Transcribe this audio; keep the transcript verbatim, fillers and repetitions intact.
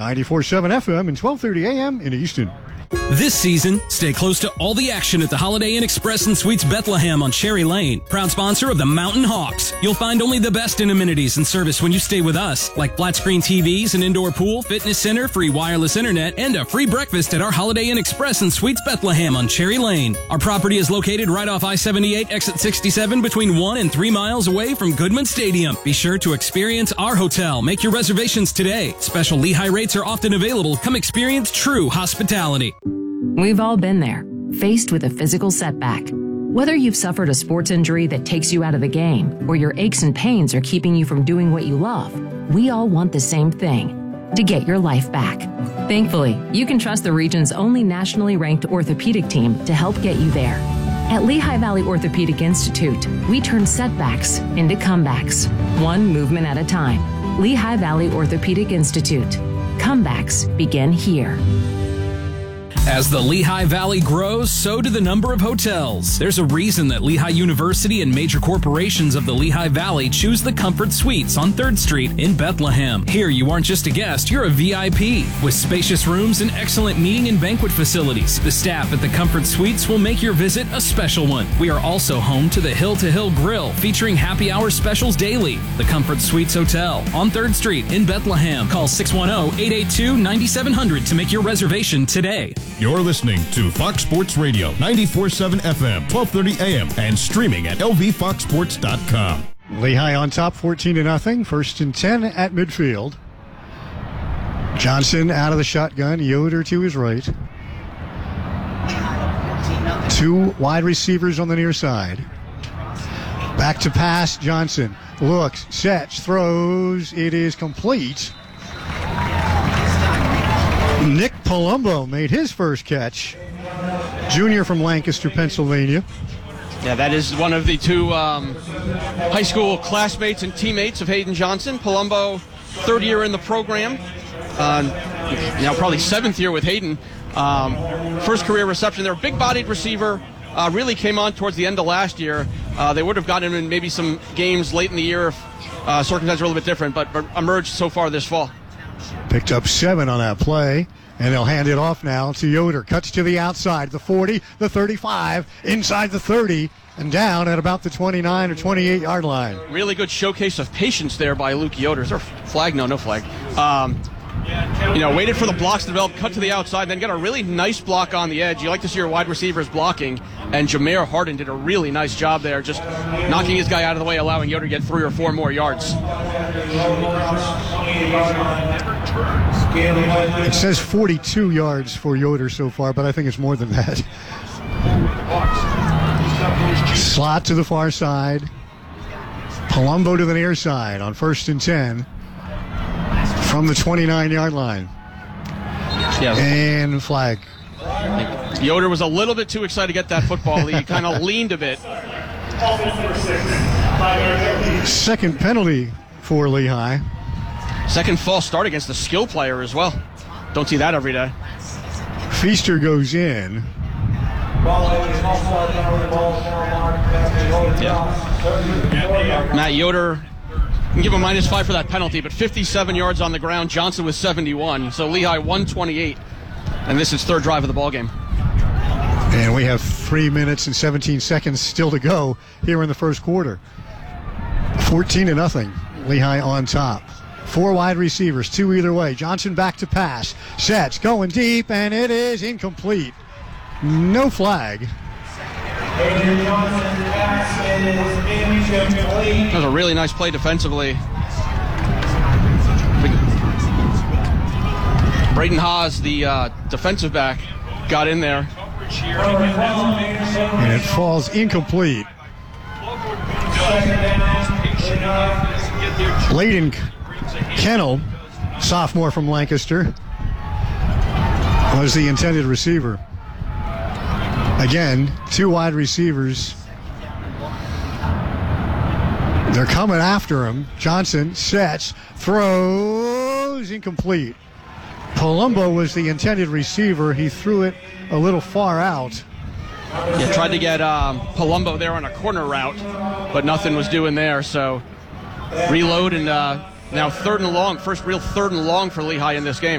ninety-four point seven F M and twelve thirty A M in Easton. This season, stay close to all the action at the Holiday Inn Express and Suites Bethlehem on Cherry Lane. Proud sponsor of the Mountain Hawks. You'll find only the best in amenities and service when you stay with us, like flat screen T Vs, an indoor pool, fitness center, free wireless internet, and a free breakfast at our Holiday Inn Express and Suites Bethlehem on Cherry Lane. Our property is located right off I seventy-eight, exit sixty-seven, between one and three miles away from Goodman Stadium. Be sure to experience our hotel. Make your reservations today. Special Lehigh rates are often available. Come experience true hospitality. We've all been there, faced with a physical setback. Whether you've suffered a sports injury that takes you out of the game, or your aches and pains are keeping you from doing what you love, we all want the same thing: to get your life back. Thankfully, you can trust the region's only nationally ranked orthopedic team to help get you there. At Lehigh Valley Orthopedic Institute, we turn setbacks into comebacks, one movement at a time. Lehigh Valley Orthopedic Institute. Comebacks begin here. As the Lehigh Valley grows, so do the number of hotels. There's a reason that Lehigh University and major corporations of the Lehigh Valley choose the Comfort Suites on third Street in Bethlehem. Here, you aren't just a guest, you're a V I P. With spacious rooms and excellent meeting and banquet facilities, the staff at the Comfort Suites will make your visit a special one. We are also home to the Hill to Hill Grill, featuring happy hour specials daily. The Comfort Suites Hotel on third Street in Bethlehem. Call six one zero, eight eight two, nine seven zero zero to make your reservation today. You're listening to Fox Sports Radio, ninety-four point seven F M, twelve thirty A M, and streaming at L V fox sports dot com. Lehigh on top, fourteen to nothing. First and ten at midfield. Johnson out of the shotgun. Yoder to his right. Two wide receivers on the near side. Back to pass. Johnson looks, sets, throws. It is complete. Nick Palumbo made his first catch. Junior from Lancaster, Pennsylvania. Yeah, that is one of the two um, high school classmates and teammates of Hayden Johnson. Palumbo, third year in the program. Uh, now probably seventh year with Hayden. Um, first career reception. They're a big-bodied receiver. Uh, really came on towards the end of last year. Uh, they would have gotten him in maybe some games late in the year if uh, circumstances were a little bit different, but, but emerged so far this fall. Picked up seven on that play, and they'll hand it off now to Yoder. Cuts to the outside, the forty, the thirty-five, inside the thirty, and down at about the twenty-nine or twenty-eight yard line. Really good showcase of patience there by Luke Yoder. Is there a flag? No, no flag. Um, you know, waited for the blocks to develop, cut to the outside, then got a really nice block on the edge. You like to see your wide receivers blocking, and Jameer Harden did a really nice job there, just knocking his guy out of the way, allowing Yoder to get three or four more yards. It says forty-two yards for Yoder so far, but I think it's more than that. Slot to the far side. Palumbo to the near side on first and ten from the twenty-nine yard line. Yeah. And flag. Yoder was a little bit too excited to get that football. He kind of leaned a bit. Second penalty for Lehigh. Second false start against the skill player as well. Don't see that every day. Feaster goes in. Yeah. Matt Yoder, you can give him minus five for that penalty, but fifty-seven yards on the ground. Johnson was seventy-one. So Lehigh one twenty-eight. And this is third drive of the ballgame. And we have three minutes and seventeen seconds still to go here in the first quarter. fourteen to nothing. Lehigh on top. Four wide receivers, two either way. Johnson back to pass. Sets, going deep, and it is incomplete. No flag. That was a really nice play defensively. Braden Haas, the uh, defensive back, got in there. And it falls incomplete. Layden Kennel, sophomore from Lancaster, was the intended receiver. Again, two wide receivers. They're coming after him. Johnson sets, throws, incomplete. Palumbo was the intended receiver. He threw it a little far out. Yeah, tried to get um, Palumbo there on a corner route, but nothing was doing there. So reload, and uh, now third and long, first real third and long for Lehigh in this game.